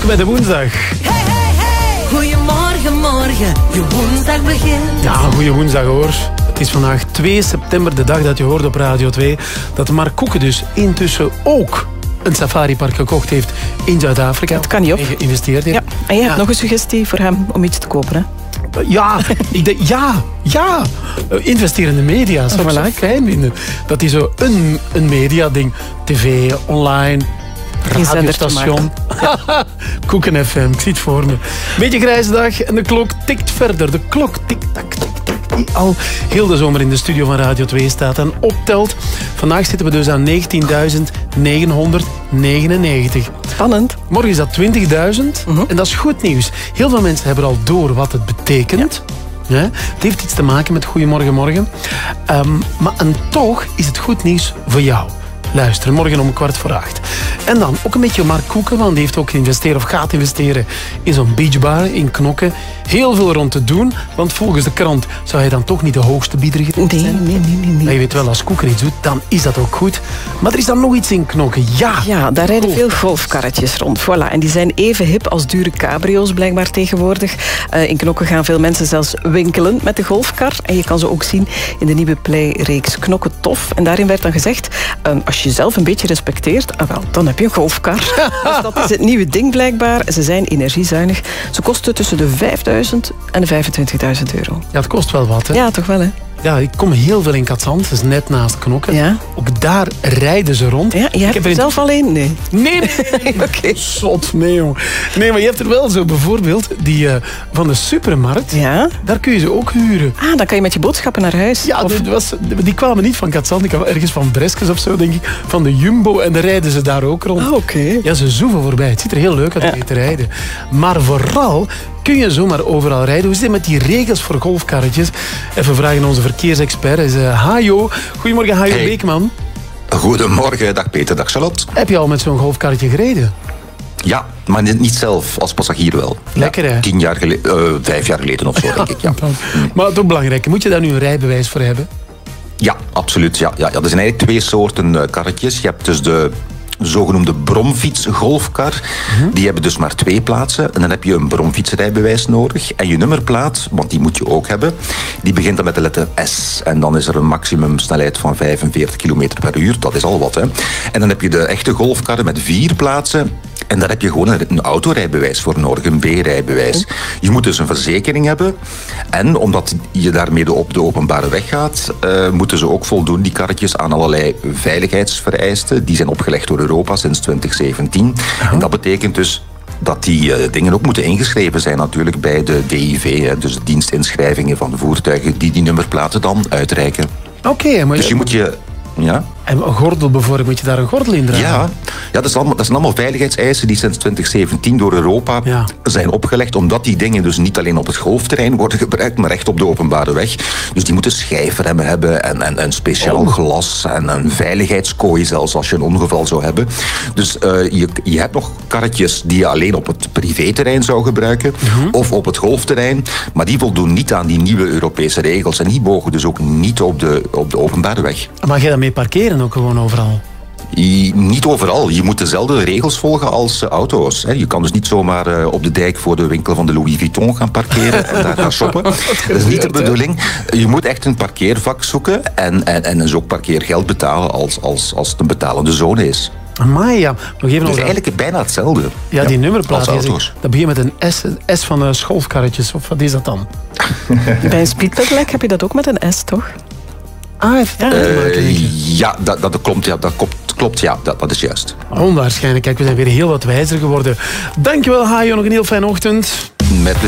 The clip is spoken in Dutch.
met de woensdag. Hey, hey, hey. Goedemorgen, morgen. Je woensdag begint. Ja, goeie woensdag hoor. Het is vandaag 2 september, de dag dat je hoort op Radio 2... dat Mark Koeken dus intussen ook een safaripark gekocht heeft in Zuid-Afrika. Dat kan niet op. En geïnvesteerd heeft. Ja. En jij hebt nog een suggestie voor hem om iets te kopen, hè? Ja, ik denk, ja. Investeren in de media zou ik zo fijn vinden. Dat is zo een media-ding. TV, online, radiostation. Koeken FM, ik zie het voor me. Beetje grijze dag en de klok tikt verder. De klok tik-tak, tik-tak, die al heel de zomer in de studio van Radio 2 staat en optelt. Vandaag zitten we dus aan 19.999. Spannend. Morgen is dat 20.000 en dat is goed nieuws. Heel veel mensen hebben al door wat het betekent. Ja. Het heeft iets te maken met Goedemorgen Morgen. En toch is het goed nieuws voor jou. Luister, morgen om 7:15. En dan ook een beetje Mark Koeken, want die heeft ook geïnvesteerd of gaat investeren in zo'n beachbar in Knokke. Heel veel rond te doen, want volgens de krant zou hij dan toch niet de hoogste bieder zijn. Nee. Maar je weet wel, als Koeken iets doet, dan is dat ook goed. Maar er is dan nog iets in Knokke, Ja, daar rijden veel golfkarretjes rond. Voilà. En die zijn even hip als dure cabrio's blijkbaar tegenwoordig. In Knokke gaan veel mensen zelfs winkelen met de golfkar. En je kan ze ook zien in de nieuwe playreeks Knokke Tof. En daarin werd dan gezegd, als je jezelf een beetje respecteert, dan heb je een golfkar. Dus dat is het nieuwe ding blijkbaar. Ze zijn energiezuinig. Ze kosten tussen de 5.000 en de 25.000 euro. Ja, het kost wel wat, hè? Ja, toch wel, hè? Ja, ik kom heel veel in Katzand, dat is net naast Knokke. Ja. Ook daar rijden ze rond. Ja, je hebt er zelf alleen? Nee. Nee. Oké. Zot, nee, jong. Nee, maar je hebt er wel zo bijvoorbeeld die van de supermarkt. Ja? Daar kun je ze ook huren. Ah, dan kan je met je boodschappen naar huis. Ja, die kwamen niet van Katzand, die kwamen ergens van Breskes of zo, denk ik. Van de Jumbo en dan rijden ze daar ook rond. Ah, oké. Ja, ze zoeven voorbij. Het ziet er heel leuk uit om te rijden. Maar vooral kun je zomaar overal rijden. Hoe zit het met die regels voor golfkarretjes? Even vragen aan onze verkeersexpert. Is Hajo. Goedemorgen, Hajo Beekman. Goedemorgen, dag Peter, dag Charlotte. Heb je al met zo'n golfkarretje gereden? Ja, maar niet zelf, als passagier wel. Lekker, hè? 10 jaar geleden, 5 jaar geleden of zo, denk ik. Ja. Maar het is ook belangrijk. Moet je daar nu een rijbewijs voor hebben? Ja, absoluut. Ja. Er zijn eigenlijk 2 soorten karretjes. Je hebt dus de zogenoemde bromfiets-golfkar. Die hebben dus maar 2 plaatsen. En dan heb je een bromfietsrijbewijs nodig. En je nummerplaat, want die moet je ook hebben, die begint dan met de letter S. En dan is er een maximumsnelheid van 45 km per uur. Dat is al wat, hè. En dan heb je de echte golfkarren met 4 plaatsen. En daar heb je gewoon een autorijbewijs voor nodig, een B-rijbewijs. Je moet dus een verzekering hebben. En omdat je daarmee op de openbare weg gaat, moeten ze ook voldoen, die karretjes, aan allerlei veiligheidsvereisten. Die zijn opgelegd door Europa sinds 2017. En dat betekent dus dat die dingen ook moeten ingeschreven zijn natuurlijk bij de DIV. Hè, dus de dienstinschrijvingen van de voertuigen die nummerplaten dan uitreiken. Oké, maar dus je moet je... Ja? En een gordel bijvoorbeeld, moet je daar een gordel in dragen? Ja, dat zijn allemaal veiligheidseisen die sinds 2017 door Europa zijn opgelegd, omdat die dingen dus niet alleen op het golfterrein worden gebruikt, maar echt op de openbare weg. Dus die moeten schijfremmen hebben en een speciaal glas en een veiligheidskooi zelfs als je een ongeval zou hebben. Dus je hebt nog karretjes die je alleen op het privéterrein zou gebruiken of op het golfterrein, maar die voldoen niet aan die nieuwe Europese regels en die mogen dus ook niet op de openbare weg. Mag je daarmee parkeren ook gewoon overal? Niet overal. Je moet dezelfde regels volgen als auto's. Je kan dus niet zomaar op de dijk voor de winkel van de Louis Vuitton gaan parkeren en daar gaan shoppen. Dat is niet de bedoeling. Je moet echt een parkeervak zoeken en dus ook parkeergeld betalen als het een betalende zone is. Amai, ja. Nog even dus eigenlijk bijna hetzelfde. Ja, die nummerplaat. Als auto's. Dat begint met een S van de golfkarretjes. Of wat is dat dan? Bij een speedpedelec heb je dat ook met een S, toch? Ja, dat klopt. Ja, dat is juist. Onwaarschijnlijk. Kijk, we zijn weer heel wat wijzer geworden. Dankjewel, Hajo. Nog een heel fijne ochtend. Met